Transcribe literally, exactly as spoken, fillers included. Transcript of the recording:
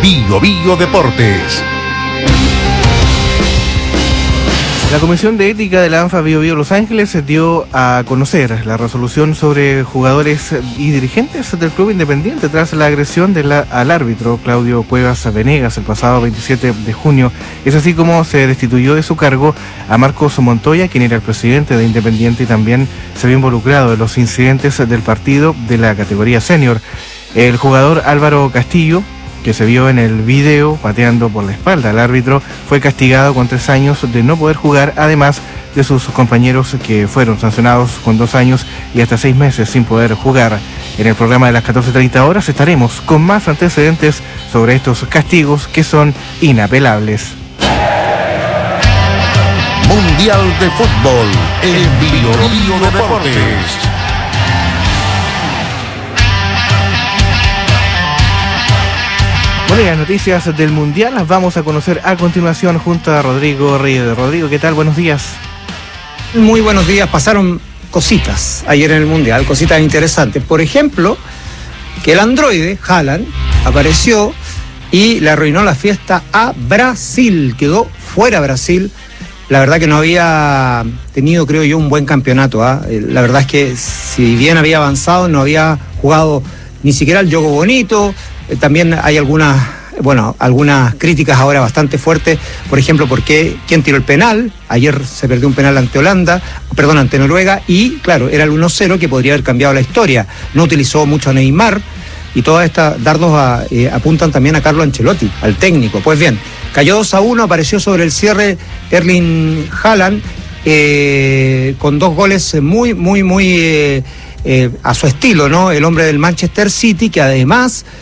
Bio Bio Deportes. La Comisión de Ética de la ANFA Bio Bio Los Ángeles dio a conocer la resolución sobre jugadores y dirigentes del club Independiente tras la agresión de la, al árbitro Claudio Cuevas Venegas el pasado veintisiete de junio. Es así como se destituyó de su cargo a Marcos Montoya, quien era el presidente de Independiente y también se vio involucrado en los incidentes del partido de la categoría senior. El jugador Álvaro Castillo, que se vio en el video pateando por la espalda al árbitro, fue castigado con tres años de no poder jugar, además de sus compañeros que fueron sancionados con dos años y hasta seis meses sin poder jugar. En el programa de las catorce treinta horas estaremos con más antecedentes sobre estos castigos que son inapelables. Mundial de Fútbol en Bio Bio Deportes. Bueno, y las noticias del Mundial las vamos a conocer a continuación junto a Rodrigo Reyes. Rodrigo, ¿qué tal? Buenos días. Muy buenos días. Pasaron cositas ayer en el Mundial, cositas interesantes. Por ejemplo, que el androide, Haaland, apareció y le arruinó la fiesta a Brasil. Quedó fuera Brasil. La verdad que no había tenido, creo yo, un buen campeonato. ¿eh? La verdad es que si bien había avanzado, no había jugado ni siquiera el juego bonito. Eh, también hay algunas, bueno, algunas críticas ahora bastante fuertes. Por ejemplo, ¿por qué? ¿Quién tiró el penal? Ayer se perdió un penal ante Holanda, perdón, ante Noruega, y claro, era el uno cero que podría haber cambiado la historia. No utilizó mucho a Neymar, y todas estas dardos a, eh, apuntan también a Carlo Ancelotti, al técnico. Pues bien, cayó dos a uno, apareció sobre el cierre Erling Haaland, eh, con dos goles muy, muy, muy... Eh, Eh, a su estilo, ¿no? El hombre del Manchester City, que además